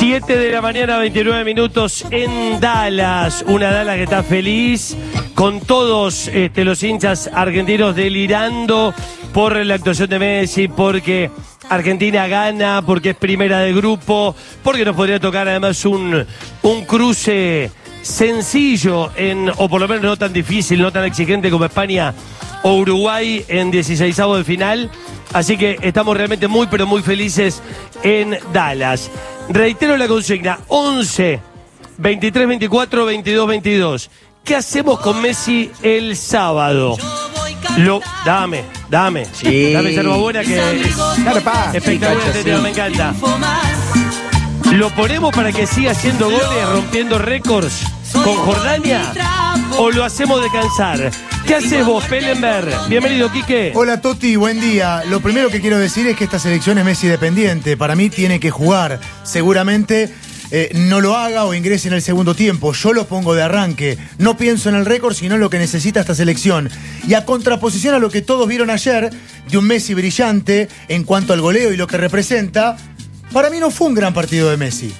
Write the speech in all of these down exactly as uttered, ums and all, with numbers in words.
siete de la mañana, veintinueve minutos en Dallas. Una Dallas que está feliz, con todos este, los hinchas argentinos delirando por la actuación de Messi, porque Argentina gana, porque es primera de grupo, porque nos podría tocar además un, un cruce sencillo, en, o por lo menos no tan difícil, no tan exigente como España o Uruguay en dieciseisavos de final. Así que estamos realmente muy, pero muy felices en Dallas. Reitero la consigna, once, veintitrés, veinticuatro, veintidós, veintidós. ¿Qué hacemos con Messi el sábado? Lo, dame, dame. Sí. Dame yerba buena que es espectacular, este tema, me encanta. ¿Lo ponemos para que siga haciendo goles, rompiendo récords con Jordania? ¿O lo hacemos descansar? ¿Qué haces vos, Pellenberg? Bienvenido, Quique. Hola, Toti, buen día. Lo primero que quiero decir es que esta selección es Messi dependiente. Para mí tiene que jugar. Seguramente eh, no lo haga o ingrese en el segundo tiempo. Yo lo pongo de arranque. No pienso en el récord, sino en lo que necesita esta selección. Y a contraposición a lo que todos vieron ayer, de un Messi brillante en cuanto al goleo y lo que representa, para mí no fue un gran partido de Messi.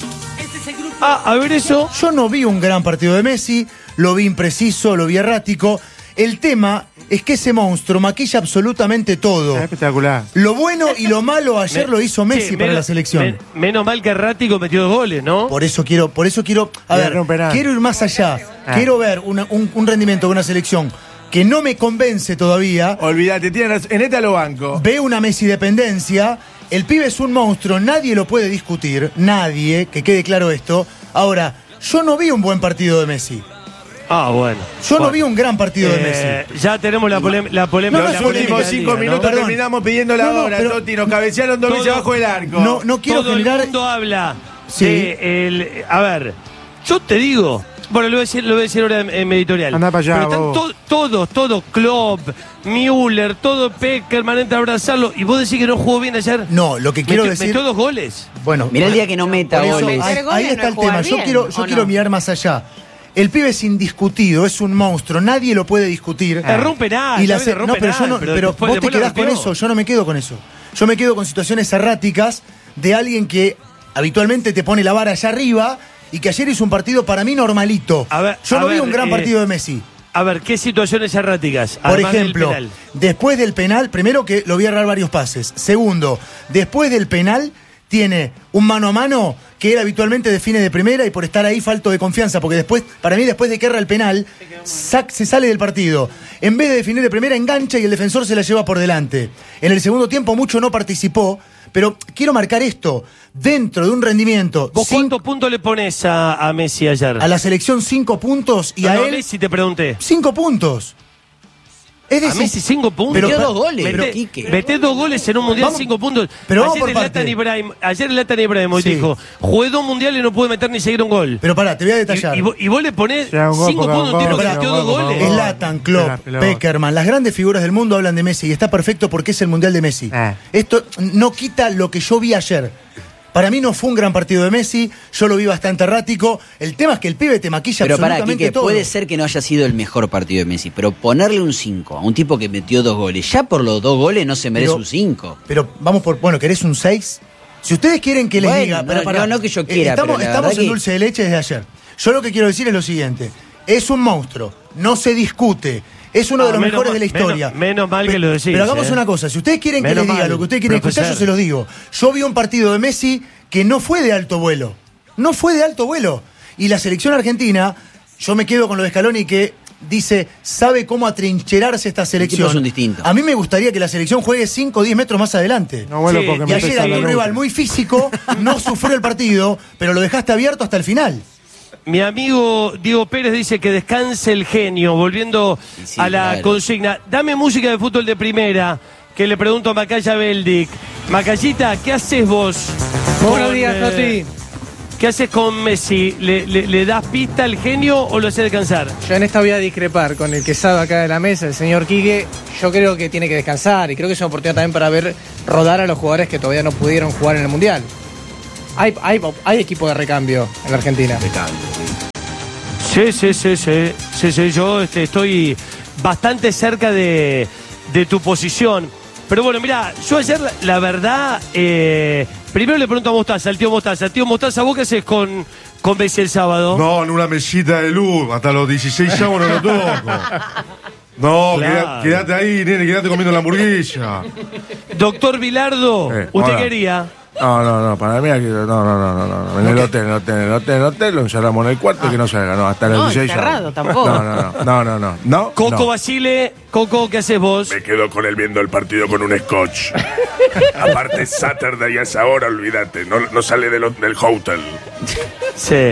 Ah, a ver eso. Yo no vi un gran partido de Messi, lo vi impreciso, lo vi errático. El tema es que ese monstruo maquilla absolutamente todo. Es espectacular. Lo bueno y lo malo ayer Me, lo hizo Messi sí, para menos, la selección. Men, menos mal que Errático metió dos goles, ¿no? Por eso quiero, por eso quiero, a ver, quiero ir más allá. Ah. Quiero ver una, un, un rendimiento de una selección que no me convence todavía. Olvídate, tienes, en esta lo banco. Ve una Messi dependencia. El pibe es un monstruo, nadie lo puede discutir. Nadie, que quede claro esto. Ahora, yo no vi un buen partido de Messi. Ah, bueno. Yo bueno. no vi un gran partido eh, de Messi. Ya tenemos la, polem la polémica. No, no, la los polémica últimos del cinco día, minutos ¿no? Perdón. terminamos pidiendo la No, no, hora, pero- Toti. Nos cabecearon dos veces Todo- abajo del arco. No, no quiero Todo generar. el mundo habla Sí. de el, a ver, yo te digo, bueno, lo voy a decir, lo voy a decir ahora en, en mi editorial. Andá para allá, pero están vos. to- todos, todos, Klopp, Müller, todo Peckerman, entra a abrazarlo. Y vos decís que no jugó bien ayer. No, lo que quiero metió, decir. metió dos goles. Bueno, Mirá el día que no meta por eso, goles. ahí, Hacer goles ahí no está es el jugar tema. Yo bien, quiero, yo ¿o quiero no? mirar más allá. El pibe es indiscutido, es un monstruo, nadie lo puede discutir. Erró un penal, Y la ya se- ves, erró no, pero, yo penal, no, pero pero después- vos te después lo quedás con rompió. eso, yo no me quedo con eso. Yo me quedo con situaciones erráticas de alguien que habitualmente te pone la vara allá arriba y que ayer hizo un partido para mí normalito. A ver, yo a no vi ver, un gran eh, partido de Messi. A ver, ¿qué situaciones erráticas? Por Además del ejemplo, penal. después del penal, primero que lo vi errar varios pases. Segundo, después del penal tiene un mano a mano que él habitualmente define de primera y por estar ahí falto de confianza, porque después, para mí después de que erra el penal, sac- se sale del partido. En vez de definir de primera, engancha y el defensor se la lleva por delante. En el segundo tiempo mucho no participó, pero quiero marcar esto, dentro de un rendimiento... ¿Vos cinco- cuántos puntos le pones a, a Messi ayer? a la selección cinco puntos y No, a no, él Messi te pregunté. cinco puntos. Es A decir, Messi cinco puntos. Pero- Metió dos goles, Mete, Quique. mete dos goles en un mundial, Vamos- cinco puntos. pero vamos ayer por el parte. Zlatan Ibrahim, ayer el Zlatan Ibrahimovic Sí. dijo, jugué dos mundiales y no pude meter ni seguir un gol. pero pará, te voy a y, detallar. y vos, y vos le ponés Ya, un gol, cinco porque puntos a un tipo un que gol, metió ya, dos un gol, goles. porque un gol. Zlatan, Klopp, La pelota. Peckerman, las grandes figuras del mundo hablan de Messi y está perfecto porque es el Mundial de Messi. Ah. Esto no quita lo que yo vi ayer. Para mí no fue un gran partido de Messi, yo lo vi bastante errático. El tema es que el pibe te maquilla Pero para, absolutamente Quique, todo. puede ser que no haya sido el mejor partido de Messi, pero ponerle un cinco a un tipo que metió dos goles, ya por los dos goles no se merece Pero- un cinco. Pero vamos por, bueno, ¿querés un seis? Si ustedes quieren que les Bueno, diga... no, pero pará, no, no que yo eh, quiera, Estamos, pero la estamos verdad en que- dulce de leche desde ayer. Yo lo que quiero decir es lo siguiente. Es un monstruo, no se discute. Es uno Ah, de los menos mejores mal- de la historia. menos- menos mal Pe- que lo decís, Pero hagamos eh. una cosa. Si ustedes quieren que Menos les diga mal, lo que ustedes quieren escuchar, yo profesor. se los digo. Yo vi un partido de Messi que no fue de alto vuelo. No fue de alto vuelo. Y la selección argentina, yo me quedo con lo de Scaloni que dice, sabe cómo atrincherarse esta selección. son distintos. A mí me gustaría que la selección juegue cinco o diez metros más adelante. No vuelo Sí, porque Y me ayer pesa hay la un nuca. rival muy físico, no sufrió el partido, pero lo dejaste abierto hasta el final. Mi amigo Diego Pérez dice que descanse el genio, volviendo Y sí, a la claro. consigna. Dame música de fútbol de primera, que le pregunto a Macaya Beldic. Macayita, ¿qué haces vos? Buenos con, días, eh, Toti. ¿Qué haces con Messi? ¿Le, le, le das pista al genio o lo haces descansar? Yo en esta voy a discrepar con el que sabe acá de la mesa, el señor Quique. Yo creo que tiene que descansar y creo que es una oportunidad también para ver rodar a los jugadores que todavía no pudieron jugar en el Mundial. Hay, hay, hay equipo de recambio en la Argentina. Sí, sí, sí, sí, sí, sí, yo este, estoy bastante cerca de, de tu posición. Pero bueno, mira, yo ayer, la, la verdad, eh, primero le pregunto a Mostaza, al tío Mostaza. Tío Mostaza, ¿vos qué haces con, con Messi el sábado? No, en una mesita de luz. Hasta los dieciséis años no lo toco. No, Claro. queda- quédate ahí, nene, quédate comiendo la hamburguesa. Doctor Bilardo, Eh, ¿usted hola. quería? No, no, no, para mí aquí, no, no, no, no, no, en el hotel, en el hotel, en el hotel, en el hotel, lo encerramos en el cuarto y que no salga, no, hasta los No, dieciséis ya. encerrado tampoco. No, no, no, no, no, no, no. Coco no. Basile, Coco, ¿qué haces vos? Me quedo con él viendo el partido con un scotch. Aparte, Saturday a esa hora, olvídate. No, no sale de lo- del hotel. Sí.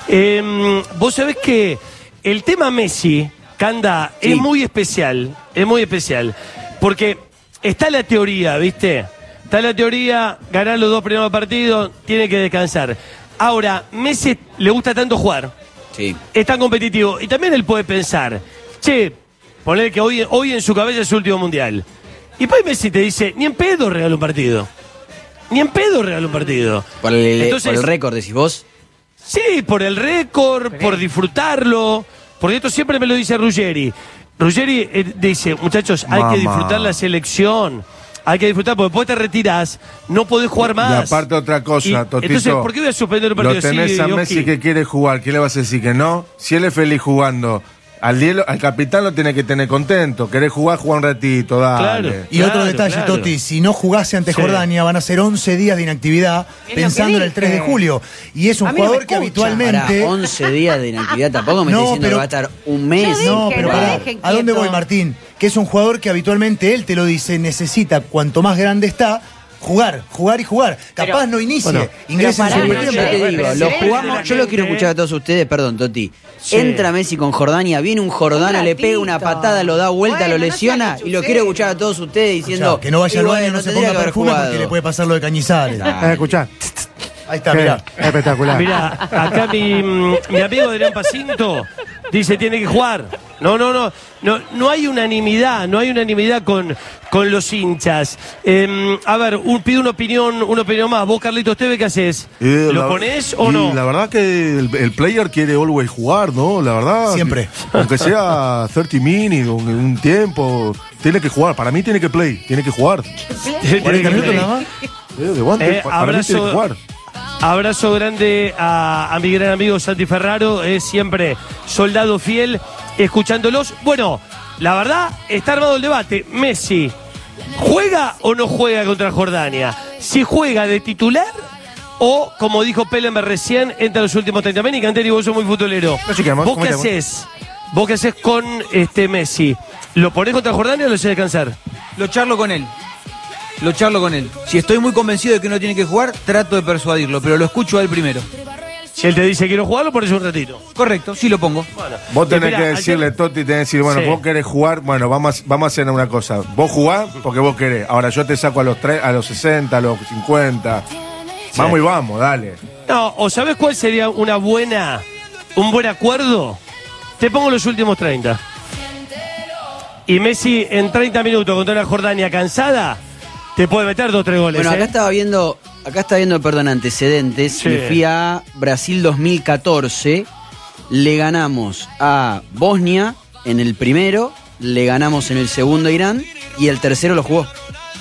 Eh, vos sabés que el tema Messi, Canda, Sí. es muy especial. Es muy especial. Porque está la teoría, ¿viste? Está la teoría, ganar los dos primeros partidos, tiene que descansar. Ahora, Messi le gusta tanto jugar, Sí. es tan competitivo. Y también él puede pensar, che, poner que hoy, hoy en su cabeza es su último mundial. Y después Messi te dice, ni en pedo regala un partido. Ni en pedo regala un partido. Por el, Entonces- por el récord, decís vos. Sí, por el récord, por disfrutarlo. Porque esto siempre me lo dice Ruggeri. Ruggeri eh, dice, muchachos, hay Mamá. que disfrutar la selección. Hay que disfrutar, porque después te retirás, no podés jugar más. Y aparte otra cosa, Y, Totito. entonces, ¿por qué voy a suspender el partido? Lo tenés Sí, a Oski. Messi que quiere jugar, ¿qué le vas a decir que no? Si él es feliz jugando, al, dielo- al capitán lo tiene que tener contento. Querés jugar, juega un ratito, dale. Claro. Y otro detalle, claro. Toti, si no jugase ante Sí. Jordania van a ser once días de inactividad Es lo pensando que en el tres de dije. julio. Y es un A mí no me jugador que escucha. Para habitualmente... once días de inactividad, tampoco me No, está diciendo pero- que va a estar un mes. Yo No, dije, pero no pará, dejen ¿a dónde quieto. voy, Martín? Que es un jugador que habitualmente él te lo dice, necesita, cuanto más grande está, jugar, jugar y jugar. Capaz Pero- no inicie, Bueno, ingresa en pero su pará, primer Yo tiempo. te digo, pero lo sí, jugamos, la yo lo quiero gente- escuchar a todos ustedes, perdón, Toti. Sí. Entra Messi con Jordania, viene un Jordana, Un le pega una ratito. patada, lo da vuelta, Bueno, lo no lesiona sean y lo lechuceros. quiero escuchar a todos ustedes diciendo Escuchá, que no vaya "Y al baño, bueno, no se tendría ponga que haber perfume porque jugado". le puede pasar lo de Cañizares. Eh, escuchá. Ahí está, Qué mirá. espectacular. Mira, acá mi, mi amigo Adrián Pacinto dice tiene que jugar. No, no, no, no, no hay unanimidad, no hay unanimidad con, con los hinchas. Eh, a ver, un, pido una opinión, una opinión más. Vos, Carlitos Teve, ¿qué haces? Eh, ¿Lo la- ponés o y no? La verdad que el, el player quiere always jugar, ¿no? La verdad. Siempre. que- aunque sea treinta minutes, un, un tiempo, tiene que jugar. Para mí tiene que play, tiene que jugar. cuarenta minutos nada más. Eh, de guante, Eh, pa- para mí tiene que abrazo- jugar. Abrazo grande a, a mi gran amigo Santi Ferraro, es siempre soldado fiel, escuchándolos. Bueno, la verdad, está armado el debate. Messi, ¿juega o no juega contra Jordania? Si juega de titular o, como dijo Pellenberg recién, entra en los últimos treinta minutos. Canteri, vos sos muy futbolero. No, chiquemos, ¿Vos ¿cómo qué estamos? haces? ¿Vos qué haces con este Messi? ¿Lo ponés contra Jordania o lo haces descansar? Lo charlo con él. Lo charlo con él. Si estoy muy convencido de que no tiene que jugar, trato de persuadirlo, pero lo escucho a él primero. Si él te dice quiero jugar, lo pones un ratito. Correcto, sí lo pongo. Bueno, Vos tenés espera, que ayer- decirle, Toti, tenés que decir, bueno, Sí. vos querés jugar, bueno, vamos, a- vamos a hacer una cosa. Vos jugás porque vos querés. Ahora yo te saco a los tres, a los sesenta, a los cincuenta. Vamos y vamos, dale. No, ¿o sabes cuál sería una buena, un buen acuerdo? Te pongo los últimos treinta. Y Messi en treinta minutos contra una Jordania cansada, te puede meter dos o tres goles. Bueno, acá ¿eh? estaba viendo, acá está viendo, perdón, antecedentes. Sí. Me fui a Brasil dos mil catorce, le ganamos a Bosnia en el primero, le ganamos en el segundo a Irán y el tercero lo jugó.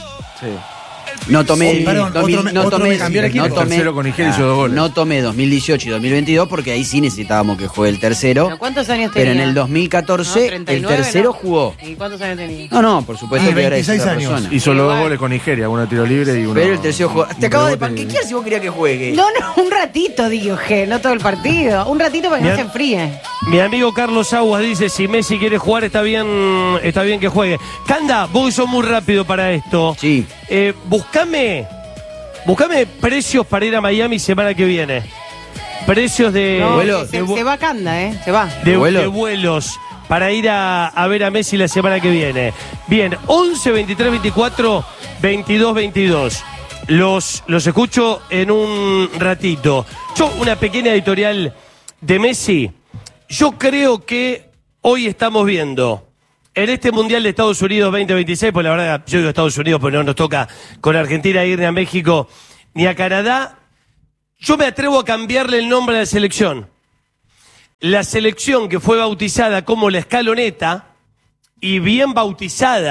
No tomé, Sí, perdón, dos mil- otro me- no otro tomé, me cambió el no equipo. tomé- Tercero con Nigeria hizo ah, dos goles. no tomé dos mil dieciocho y dos mil veintidós porque ahí sí necesitábamos que juegue el tercero. ¿Pero cuántos años tenía? Pero en el dos mil catorce No, el treinta y nueve, tercero ¿no? jugó. ¿Y cuántos años tenía? No, no, por supuesto Ah, que ahora es veintiséis otra años. persona. Hizo los dos Igual. goles con Nigeria, uno tiro libre y uno. Pero el tercero jugó. Te un acabo de rebote. panquequear si vos querías que juegue. No, no, un ratito, dije, no todo el partido. Un ratito para que Bien. no se enfríe. Mi amigo Carlos Aguas dice, si Messi quiere jugar, está bien, está bien que juegue. Canda, vos sos muy rápido para esto. Sí. Eh, buscame, buscame precios para ir a Miami semana que viene. Precios de, No, vuelo, se, de, vu- se va Canda, ¿eh? Se va. de- vuelo. de vuelos para ir a, a ver a Messi la semana que viene. Bien, once, veintitrés, veinticuatro, veintidós, veintidós. Los, los escucho en un ratito. Yo, una pequeña editorial de Messi. Yo creo que hoy estamos viendo en este Mundial de Estados Unidos veinte veintiséis, pues la verdad, yo digo Estados Unidos, pues no nos toca con Argentina ir ni a México ni a Canadá. Yo me atrevo a cambiarle el nombre a la selección. La selección que fue bautizada como la Escaloneta y bien bautizada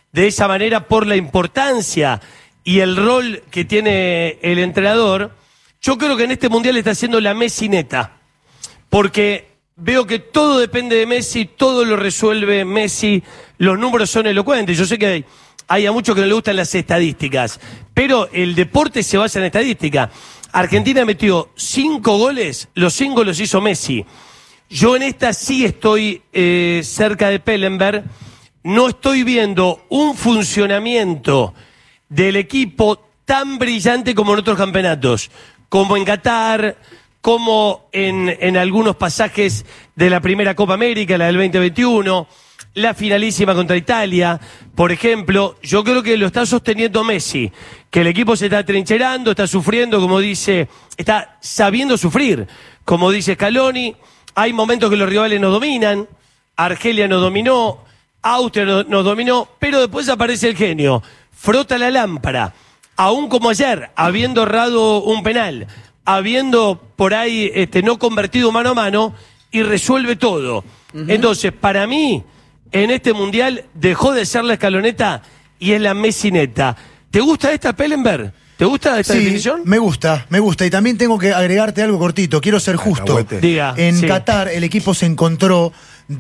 de esa manera por la importancia y el rol que tiene el entrenador, yo creo que en este Mundial está haciendo la Messi neta. Porque veo que todo depende de Messi, todo lo resuelve Messi, los números son elocuentes. Yo sé que hay, hay a muchos que no les gustan las estadísticas, pero el deporte se basa en estadística. Argentina metió cinco goles, los cinco los hizo Messi. Yo en esta sí estoy eh, cerca de Pellenberg, no estoy viendo un funcionamiento del equipo tan brillante como en otros campeonatos, como en Qatar, como en, en algunos pasajes de la primera Copa América, la del veinte veintiuno, la finalísima contra Italia, por ejemplo. Yo creo que lo está sosteniendo Messi, que el equipo se está trincherando, está sufriendo, como dice, está sabiendo sufrir, como dice Scaloni. Hay momentos que los rivales nos dominan, Argelia nos dominó, Austria nos, nos dominó, pero después aparece el genio, frota la lámpara, aún como ayer, habiendo errado un penal, habiendo por ahí este, no convertido mano a mano, y resuelve todo. Uh-huh. Entonces, para mí, en este Mundial dejó de ser la escaloneta y es la Messineta. ¿Te gusta esta, Pellenberg? ¿Te gusta esta sí, definición? Me gusta, me gusta. Y también tengo que agregarte algo cortito. Quiero ser justo. Diga, en sí. Qatar el equipo se encontró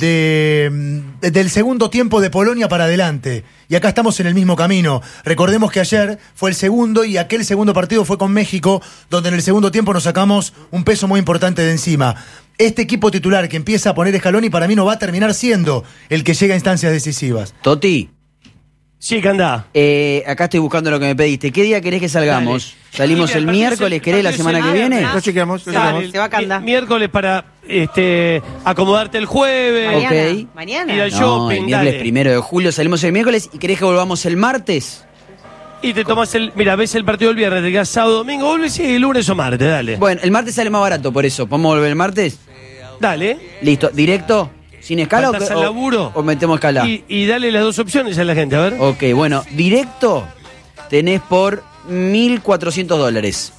de, de, del segundo tiempo de Polonia para adelante. Y acá estamos en el mismo camino. Recordemos que ayer fue el segundo y aquel segundo partido fue con México, donde en el segundo tiempo nos sacamos un peso muy importante de encima. Este equipo titular que empieza a poner Scaloni para mí no va a terminar siendo el que llega a instancias decisivas. Toti. Sí, que anda. Eh, acá estoy buscando lo que me pediste. ¿Qué día querés que salgamos? Dale. ¿Salimos Y el el miércoles? ¿Querés la semana que viene? Lo chequeamos, lo Dale, chequeamos. Se va a Canda. mi- miércoles para este, acomodarte el jueves. Mañana. Ok. Mañana. Ir al No, shopping, el miércoles dale. primero de julio salimos el miércoles. ¿Y querés que volvamos el martes? Y te tomas el. Mira, ves el partido el viernes, te quedas sábado, domingo, vuelves y lunes o martes, dale. Bueno, el martes sale más barato, por eso. ¿Podemos volver el martes? Dale. Listo. ¿Directo? ¿Sin escala o, Faltás al o- laburo. o metemos escala? Y, y dale las dos opciones a la gente, a ver. Ok, bueno, directo tenés por mil cuatrocientos dólares.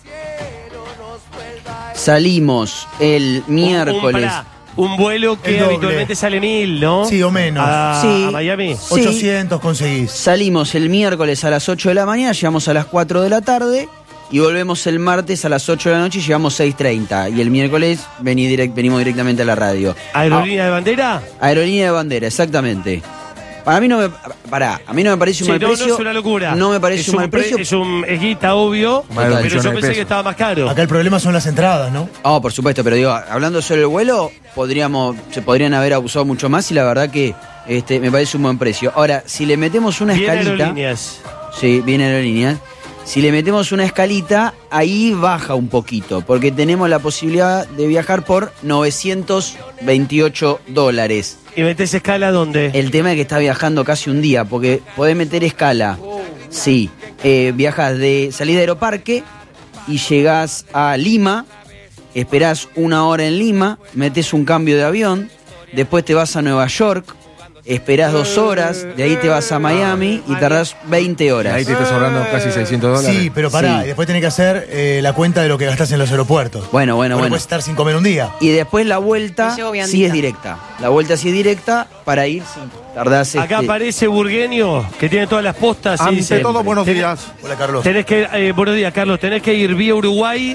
Salimos el Un- miércoles. Un, pará, un vuelo que El doble. habitualmente sale mil, ¿no? Sí, o menos. A, Sí. a Miami. Sí. ochocientos conseguís. Salimos el miércoles a las ocho de la mañana, llegamos a las cuatro de la tarde y volvemos el martes a las ocho de la noche y llegamos seis treinta. Y el miércoles vení direct- venimos directamente a la radio. ¿Aerolínea de bandera? Ah, aerolínea de bandera, exactamente. Para mí no me pará, a mí no me parece un Sí, mal no, precio. no es una locura. No me parece Es un mal pre- precio. Es un es guita, obvio. Más de un Pero millón yo de pensé pesos. que estaba más caro. Acá el problema son las entradas, ¿no? Oh, por supuesto, pero digo, hablando sobre el vuelo, podríamos, se podrían haber abusado mucho más y la verdad que este, me parece un buen precio. Ahora, si le metemos una Bien escalita. aerolíneas. Sí, viene aerolíneas. Si le metemos una escalita, ahí baja un poquito, porque tenemos la posibilidad de viajar por novecientos veintiocho dólares. ¿Y metes escala dónde? El tema es que está viajando casi un día, porque podés meter escala. Sí, eh, viajas de salida de Aeroparque y llegás a Lima, esperás una hora en Lima, metes un cambio de avión, después te vas a Nueva York, esperás dos horas, de ahí te vas a Miami y tardás veinte horas. Ahí te está sobrando casi seiscientos dólares. Sí, pero pará, Sí. y después tenés que hacer eh, la cuenta de lo que gastás en los aeropuertos. Bueno, bueno, Porque bueno. puedes estar sin comer un día. Y después la vuelta Me llevo viandita. sí es directa. La vuelta sí es directa para ir, sí, tardás Acá este, aparece Burgueño, que tiene todas las postas. y Ante dice, todo, buenos tenés- días. Hola, Carlos. Tenés que, eh, buenos días, Carlos. Tenés que ir vía Uruguay,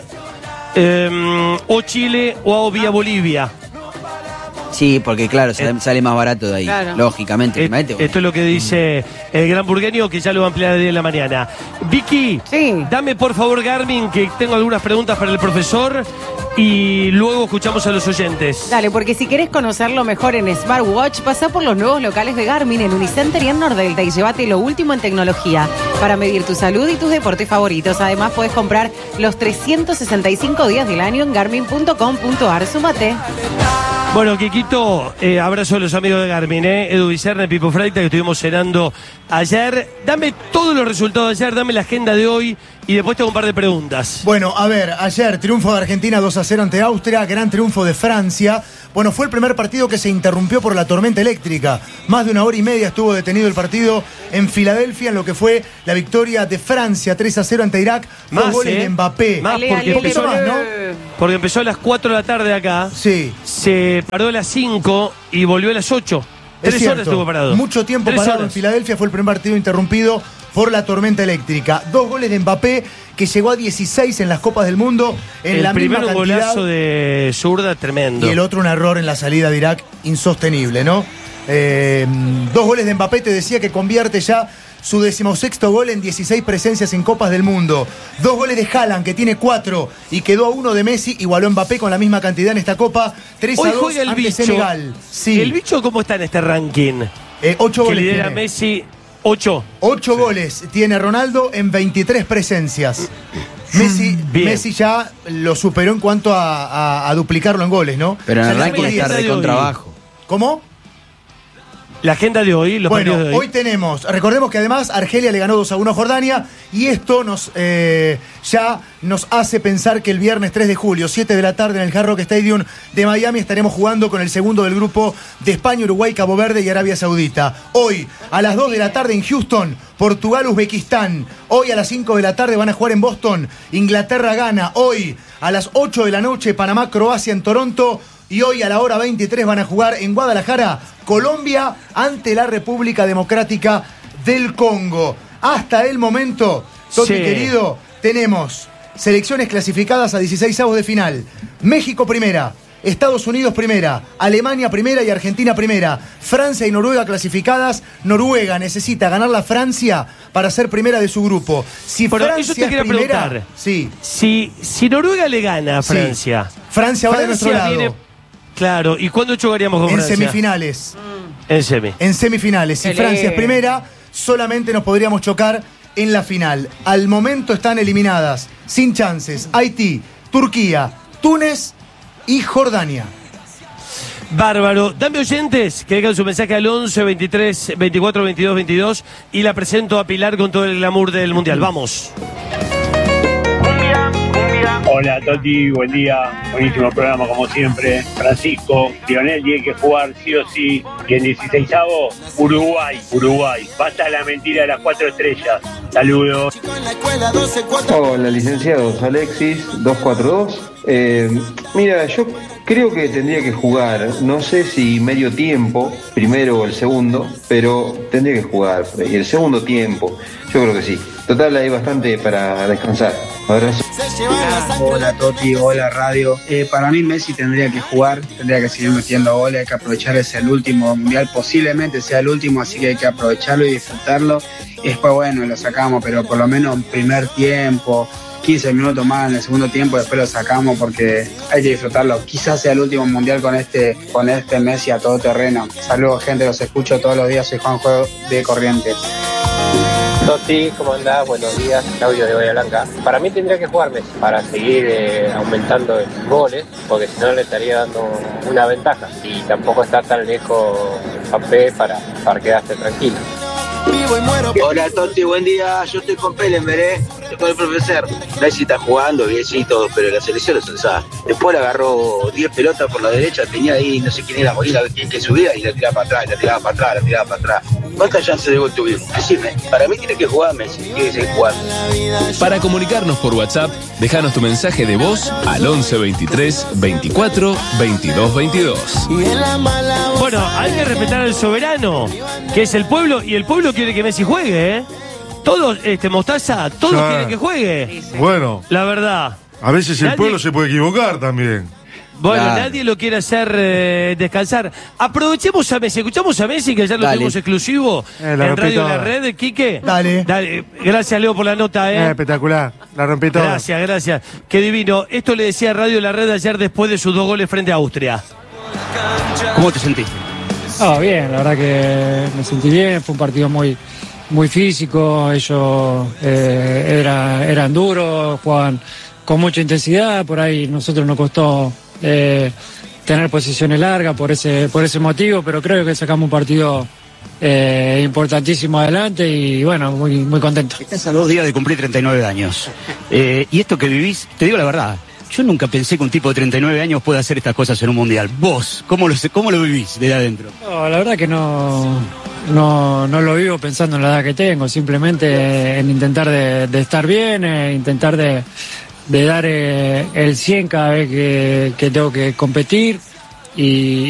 eh, o Chile, o vía Bolivia. Sí, porque claro, sale, Eh, sale más barato de ahí. Claro. Lógicamente. Eh, imagínate, Esto es lo que dice el gran burgueño, que ya lo va a ampliar a diez de la mañana. Vicky, Sí. dame por favor Garmin, que tengo algunas preguntas para el profesor, y luego escuchamos a los oyentes. Dale, porque si querés conocerlo mejor en Smartwatch, pasá por los nuevos locales de Garmin en Unicenter y en Nordelta y llévate lo último en tecnología para medir tu salud y tus deportes favoritos. Además, puedes comprar los trescientos sesenta y cinco días del año en garmin punto com punto ar. Súmate. Bueno, Kikito, eh, abrazo a los amigos de Garmin, eh, Edu Vicerna, Pipo Freita, que estuvimos cenando ayer. Dame todos los resultados de ayer, dame la agenda de hoy y después tengo un par de preguntas. Bueno, a ver, ayer triunfo de Argentina dos a cero ante Austria, gran triunfo de Francia. Bueno, fue el primer partido que se interrumpió por la tormenta eléctrica. Más de una hora y media estuvo detenido el partido en Filadelfia en lo que fue la victoria de Francia tres a cero ante Irak. Dos Más, goles eh. de Mbappé. Más Ale, porque ale, empezó, más, ¿no? porque empezó a las cuatro de la tarde acá, Sí. se paró a las cinco y volvió a las ocho. Tres cierto, horas estuvo parado. Mucho tiempo Tres parado horas. en Filadelfia, fue el primer partido interrumpido por la tormenta eléctrica. Dos goles de Mbappé, que llegó a dieciséis en las Copas del Mundo, en el la misma primer cantidad. golazo de zurda tremendo. Y el otro un error en la salida de Irak insostenible, ¿no? Eh, dos goles de Mbappé, te decía que convierte ya su decimosexto gol en dieciséis presencias en Copas del Mundo. Dos goles de Haaland, que tiene cuatro, y quedó a uno de Messi, igualó Mbappé con la misma cantidad en esta Copa. tres Hoy a dos juega el ante bicho. Senegal. Sí. ¿El bicho cómo está en este ranking? Eh, ocho Que goles lidera tiene. Messi, ocho. Ocho goles tiene Ronaldo en veintitrés presencias. Messi, Bien. Messi ya lo superó en cuanto a, a- a duplicarlo en goles, ¿no? Pero en Ya el le ranking sacó está diez. de de hoy. contrabajo. ¿Cómo? La agenda de hoy, los Bueno, partidos de hoy. hoy tenemos, recordemos que además Argelia le ganó dos a uno a Jordania y esto nos eh, ya nos hace pensar que el viernes tres de julio, siete de la tarde en el Hard Rock Stadium de Miami estaremos jugando con el segundo del grupo de España, Uruguay, Cabo Verde y Arabia Saudita. Hoy a las dos de la tarde en Houston, Portugal, Uzbekistán. Hoy a las cinco de la tarde van a jugar en Boston, Inglaterra, Ghana. Hoy a las ocho de la noche, Panamá, Croacia en Toronto. Y hoy a la hora veintitrés van a jugar en Guadalajara, Colombia, ante la República Democrática del Congo. Hasta el momento, Toti Sí. querido, tenemos selecciones clasificadas a dieciseisavos de final. México primera, Estados Unidos primera, Alemania primera y Argentina primera. Francia y Noruega clasificadas. Noruega necesita ganar la Francia para ser primera de su grupo. Si Pero Francia eso te es quería primera, preguntar. sí, Si, si Noruega le gana a sí. Francia. Francia va de nuestro Francia lado. viene- claro, ¿y cuándo chocaríamos con En Francia? semifinales. En semi. En semifinales. Si Qué Francia es lindo. primera, solamente nos podríamos chocar en la final. Al momento están eliminadas, sin chances, Haití, Turquía, Túnez y Jordania. Bárbaro. Dame oyentes que dejan su mensaje al once, veintitrés, veinticuatro, veintidós, veintidós y la presento a Pilar con todo el glamour del Mundial. Vamos. Hola Toti, buen día, buenísimo programa como siempre. Francisco, Lionel tiene que jugar sí o sí. Y en dieciseisavo, Uruguay, Uruguay. Basta la mentira de las cuatro estrellas. Saludos. Hola, licenciados. Alexis, dos cuatro dos. Eh, mira, yo creo que tendría que jugar, no sé si medio tiempo, primero o el segundo, pero tendría que jugar. Y el segundo tiempo, yo creo que sí. Total, hay bastante para descansar. Abrazo. Hola Toti, hola Radio. Eh, para mí Messi tendría que jugar, tendría que seguir metiendo goles, hay que aprovechar, es el último mundial, posiblemente sea el último, así que hay que aprovecharlo y disfrutarlo. Y después, bueno, lo sacamos, pero por lo menos en primer tiempo, quince minutos más en el segundo tiempo, después lo sacamos porque hay que disfrutarlo. Quizás sea el último mundial con este, con este Messi a todo terreno. Saludos gente, los escucho todos los días, soy Juanjo de Corrientes. Toti, ¿cómo andás? Buenos días, Claudio de Bahía Blanca. Para mí tendría que jugar Messi para seguir eh, aumentando los goles, porque si no le estaría dando una ventaja. Y tampoco está tan lejos Mbappé para, para quedarse tranquilo. Hola Toti, buen día. Yo estoy con Pellenberg, ¿eh? Estoy con el profesor. Messi está jugando bien, sí, todo, pero la selección es sensada. Después le agarró diez pelotas por la derecha, tenía ahí no sé quién era, Molina, quién que subía y la tiraba para atrás, la tiraba para atrás, la tiraba para atrás. ¿Cuántas chances de gol tuvimos? Decime, para mí tiene que jugar Messi, tiene que seguir jugando. Para comunicarnos por WhatsApp, déjanos tu mensaje de voz al once, veintitrés, veinticuatro, veintidós, veintidós. Bueno, hay que respetar al soberano, que es el pueblo, y el pueblo quiere que Messi juegue, ¿eh? Todos, este, Mostaza, todos Ya. quieren que juegue. Bueno, La verdad. a veces el Nadie- pueblo se puede equivocar también. Bueno, Claro. nadie lo quiere hacer eh, descansar. Aprovechemos a Messi, escuchamos a Messi, que ayer lo Dale. tuvimos exclusivo Eh, la en rompí Radio toda. La Red, Quique. Dale. Dale. Gracias, Leo, por la nota, Eh, ¿eh? espectacular, la rompí toda. Gracias, gracias. Qué divino. Esto le decía Radio La Red ayer después de sus dos goles frente a Austria. ¿Cómo te sentiste? Ah, bien, la verdad que me sentí bien, fue un partido muy, muy físico, ellos eh, era- eran duros, jugaban con mucha intensidad, por ahí nosotros nos costó eh, tener posiciones largas por ese, por ese motivo, pero creo que sacamos un partido eh, importantísimo adelante y bueno, muy, muy contento. Estás a dos días de cumplir treinta y nueve años. Eh, y esto que vivís, te digo la verdad, yo nunca pensé que un tipo de treinta y nueve años pueda hacer estas cosas en un mundial. Vos, ¿cómo lo, cómo lo vivís desde adentro? No, la verdad que no, no, no lo vivo pensando en la edad que tengo, simplemente en intentar de, de estar bien, eh, intentar de, de dar eh, el cien cada vez que, que tengo que competir y,